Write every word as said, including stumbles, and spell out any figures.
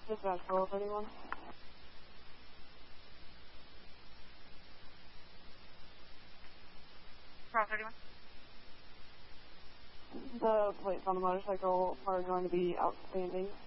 Dispatch call thirty-one. Cross thirty-one. The plates on the motorcycle are going to be outstanding.